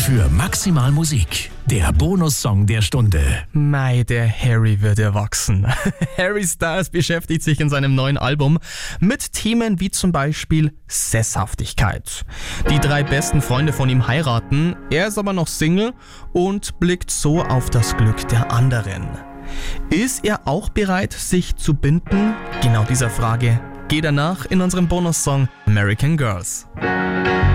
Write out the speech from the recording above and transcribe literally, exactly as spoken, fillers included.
für Maximal Musik, der Bonussong der Stunde. Mei, der Harry wird erwachsen. Harry Styles beschäftigt sich in seinem neuen Album mit Themen wie zum Beispiel Sesshaftigkeit. Die drei besten Freunde von ihm heiraten, er ist aber noch Single und blickt so auf das Glück der anderen. Ist er auch bereit, sich zu binden? Genau dieser Frage geht er nach in unserem Bonussong American Girls.